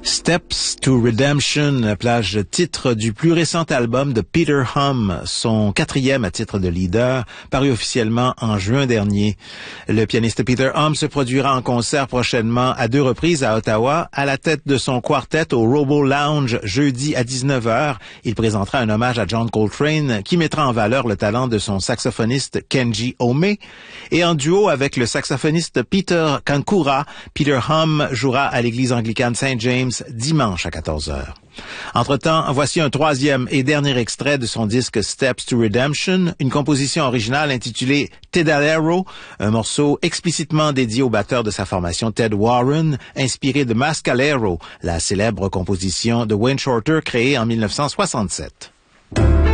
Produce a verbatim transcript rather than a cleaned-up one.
Steps to Redemption, plage titre du plus récent album de Peter Hum, son quatrième à titre de leader, paru officiellement en juin dernier. Le pianiste Peter Hum se produira en concert prochainement à deux reprises à Ottawa, à la tête de son quartet au Robo Lounge jeudi à dix-neuf heures. Il présentera un hommage à John Coltrane qui mettra en valeur le talent de son saxophoniste Kenji Ome. Et en duo avec le saxophoniste Peter Kankura, Peter Hum jouera à l'église anglicane Saint James dimanche à quatorze heures. Entre-temps, voici un troisième et dernier extrait de son disque Steps to Redemption, une composition originale intitulée Tedalero, un morceau explicitement dédié au batteur de sa formation Ted Warren, inspiré de Mascalero, la célèbre composition de Wayne Shorter créée en mille neuf cent soixante-sept.